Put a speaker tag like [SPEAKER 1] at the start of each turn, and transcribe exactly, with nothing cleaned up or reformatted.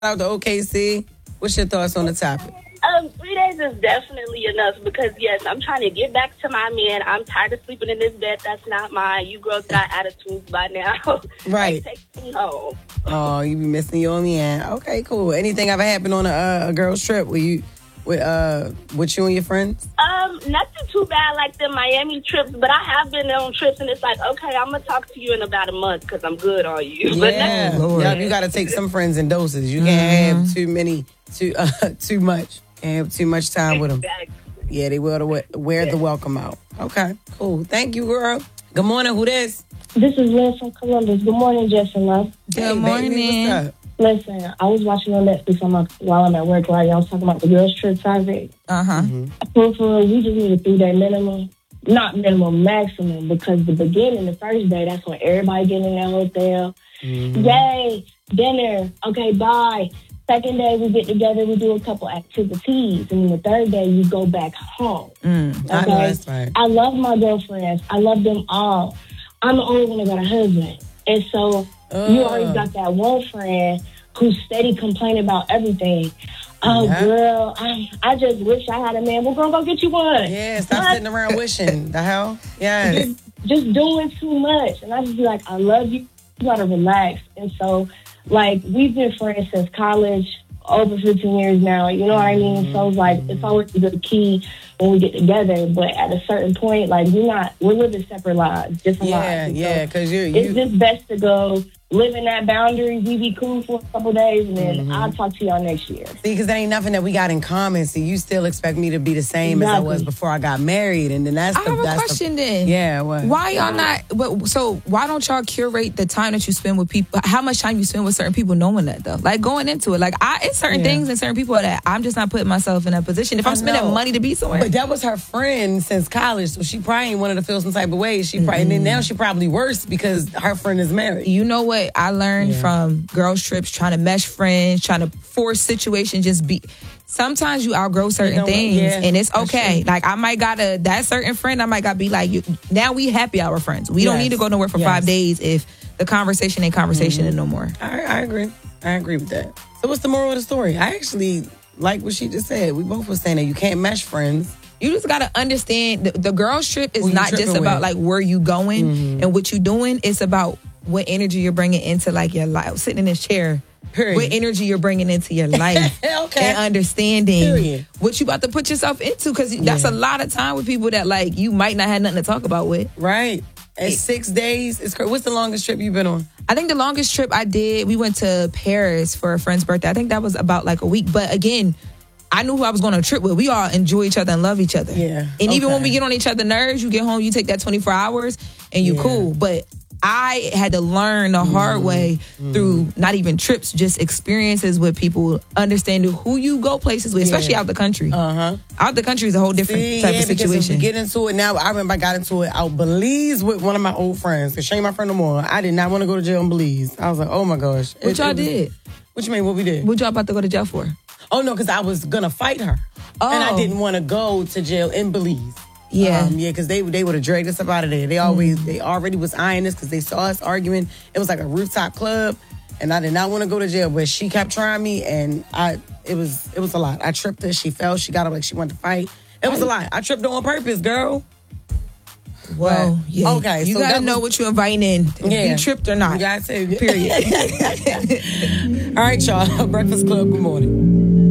[SPEAKER 1] out to O K C. What's your thoughts on the topic?
[SPEAKER 2] Um, three days is definitely enough because, yes, I'm trying to get back to my man. I'm tired of sleeping in this bed that's not mine. You girls got attitudes by now.
[SPEAKER 1] Right.
[SPEAKER 2] Like, take me home.
[SPEAKER 1] Oh, you be missing your man. Okay, cool. Anything ever happened on a, uh, a girl's trip with you, with uh, with you and your friends?
[SPEAKER 2] Um, nothing too bad like the Miami trips, but I have been on trips and it's like, okay, I'm going to talk to you in about a month because I'm good on you. But
[SPEAKER 1] Yeah, yeah, you got to take some friends in doses. You can't have too many, too uh, too much. Can't have too much time with them.
[SPEAKER 2] Exactly.
[SPEAKER 1] Yeah, they will to wear the welcome out. Okay, cool. Thank you, girl. Good morning. Who this?
[SPEAKER 3] This is Liz from Columbus. Good morning, Jess and Love.
[SPEAKER 4] Good
[SPEAKER 1] Hey,
[SPEAKER 4] morning.
[SPEAKER 1] baby, what's up?
[SPEAKER 3] Listen, I was watching on Netflix I'm, while I'm at work, right? Y'all was talking about the girls' trip Saturday.
[SPEAKER 4] Uh-huh.
[SPEAKER 3] For, for real, we just need a three-day minimum. Not minimum, maximum, because the beginning, the first day, that's when everybody get in that hotel.
[SPEAKER 1] Mm-hmm.
[SPEAKER 3] Yay, dinner. Okay, bye. Second day, we get together, we do a couple activities. And then the third day, you go back home.
[SPEAKER 4] Mm.
[SPEAKER 1] I know that's right.
[SPEAKER 3] I love my girlfriends. I love them all. I'm the only one that got a husband. And so
[SPEAKER 1] Uh.
[SPEAKER 3] you already got that one friend who's steady complaining about everything. Oh,
[SPEAKER 1] Yeah.
[SPEAKER 3] girl, I, I just wish I had a man. Well, girl, go get you one.
[SPEAKER 1] Yeah, stop
[SPEAKER 3] What?
[SPEAKER 1] sitting around wishing. The hell? Yes.
[SPEAKER 3] Just, just doing too much. And I just be like, I love you. You got to relax. And so, like, we've been friends since college, over fifteen years now. You know what I mean? So, it's like, it's always a good key when we get together. But at a certain point, like, we're not, we're living separate lives, different
[SPEAKER 1] Yeah,
[SPEAKER 3] lives. And
[SPEAKER 1] yeah,
[SPEAKER 3] so
[SPEAKER 1] because you,
[SPEAKER 3] it's
[SPEAKER 1] you
[SPEAKER 3] just best to go live in that boundary. We be cool for a couple days, and then
[SPEAKER 1] Mm-hmm.
[SPEAKER 3] I'll talk to y'all next year.
[SPEAKER 1] see, because there ain't nothing that we got in common. So you still expect me to be the same as I was
[SPEAKER 3] Exactly.
[SPEAKER 1] before I got married, and then that's
[SPEAKER 4] I
[SPEAKER 1] the
[SPEAKER 4] have a
[SPEAKER 1] that's
[SPEAKER 4] question
[SPEAKER 1] the,
[SPEAKER 4] then.
[SPEAKER 1] Yeah, what?
[SPEAKER 4] Why y'all not, but so why don't y'all curate the time that you spend with people, how much time you spend with certain people knowing that though? Like going into it, like I, it's certain
[SPEAKER 1] Yeah.
[SPEAKER 4] things and certain people that I'm just not putting myself in that position. If I'm
[SPEAKER 1] I
[SPEAKER 4] spending
[SPEAKER 1] know.
[SPEAKER 4] money to be somewhere.
[SPEAKER 1] But that was her friend since college, so she probably ain't wanted to feel some type of way. She probably, and then now she probably worse because her friend is married.
[SPEAKER 4] You know what I learned
[SPEAKER 1] Yeah.
[SPEAKER 4] from girls trips, trying to mesh friends, trying to force situations, just be. Sometimes you outgrow certain
[SPEAKER 1] You know what?
[SPEAKER 4] things,
[SPEAKER 1] Yeah,
[SPEAKER 4] and it's
[SPEAKER 1] that's
[SPEAKER 4] okay.
[SPEAKER 1] true.
[SPEAKER 4] Like I might got a that certain friend, I might got to be like, you, now we happy hour friends. We don't
[SPEAKER 1] Yes.
[SPEAKER 4] need to go nowhere for
[SPEAKER 1] Yes.
[SPEAKER 4] five days if the conversation ain't conversation and no more.
[SPEAKER 1] I, I agree. I agree with that. So what's the moral of the story? I actually like what she just said. We both were saying that you can't mesh friends.
[SPEAKER 4] You just gotta understand the, the girls trip is
[SPEAKER 1] Who you
[SPEAKER 4] not just
[SPEAKER 1] tripping
[SPEAKER 4] about
[SPEAKER 1] with.
[SPEAKER 4] like where you going
[SPEAKER 1] Mm-hmm.
[SPEAKER 4] and what you doing. It's about what energy you're bringing into like your life. Sitting in this chair,
[SPEAKER 1] Period.
[SPEAKER 4] what energy you're bringing into your life,
[SPEAKER 1] Okay.
[SPEAKER 4] and understanding
[SPEAKER 1] Period.
[SPEAKER 4] what you about to put yourself into. Because that's a lot of time with people that like you might not have nothing to talk about with.
[SPEAKER 1] Right. And six days. It's cra- What's the longest trip you've been on?
[SPEAKER 4] I think the longest trip I did, we went to Paris for a friend's birthday. I think that was about like a week. But again, I knew who I was going on a trip with. We all enjoy each other and love each other.
[SPEAKER 1] Yeah,
[SPEAKER 4] And even
[SPEAKER 1] okay.
[SPEAKER 4] when we get on each other's nerves, you get home, you take that twenty-four hours and you
[SPEAKER 1] Yeah.
[SPEAKER 4] cool. But I had to learn the hard
[SPEAKER 1] Mm-hmm.
[SPEAKER 4] way through not even trips, just experiences with people, understanding who you go places with, especially
[SPEAKER 1] Yeah.
[SPEAKER 4] out the country.
[SPEAKER 1] Uh-huh.
[SPEAKER 4] Out the country is a whole different
[SPEAKER 1] See,
[SPEAKER 4] type
[SPEAKER 1] yeah,
[SPEAKER 4] of
[SPEAKER 1] because if
[SPEAKER 4] situation.
[SPEAKER 1] we get into it now, I remember I got into it out Belize with one of my old friends. Because she ain't my friend no more. I did not want to go to jail in Belize. I was like, oh my gosh.
[SPEAKER 4] what
[SPEAKER 1] It-
[SPEAKER 4] y'all
[SPEAKER 1] it was-
[SPEAKER 4] did?
[SPEAKER 1] What you mean, what we did?
[SPEAKER 4] What y'all about to go to jail for?
[SPEAKER 1] Oh, no, because I was going to fight her. And I
[SPEAKER 4] Oh.
[SPEAKER 1] didn't want to go to jail in Belize.
[SPEAKER 4] Yeah.
[SPEAKER 1] Um, yeah, because they they would have dragged us up out of there. They always they already was eyeing us because they saw us arguing. It was like a rooftop club, and I did not want to go to jail, but she kept trying me, and I it was it was a lot. I tripped her. She fell. She got up like she wanted to fight. It was a lot. I tripped her on purpose, girl.
[SPEAKER 4] Well,
[SPEAKER 1] Right.
[SPEAKER 4] yeah.
[SPEAKER 1] Okay,
[SPEAKER 4] You
[SPEAKER 1] so
[SPEAKER 4] gotta
[SPEAKER 1] that
[SPEAKER 4] know
[SPEAKER 1] was-
[SPEAKER 4] what you're inviting in. If
[SPEAKER 1] Yeah.
[SPEAKER 4] you tripped or not.
[SPEAKER 1] You gotta say
[SPEAKER 4] Period.
[SPEAKER 1] All right, y'all. Breakfast Club. Good morning.